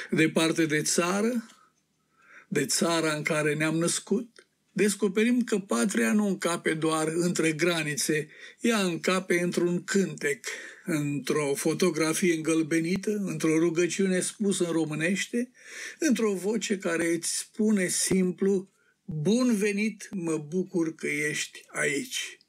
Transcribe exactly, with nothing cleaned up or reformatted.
Departe de țară, de țara în care ne-am născut, descoperim că patria nu încape doar între granițe, ea încape într-un cântec, într-o fotografie îngălbenită, într-o rugăciune spusă în românește, într-o voce care îți spune simplu: bun venit, mă bucur că ești aici.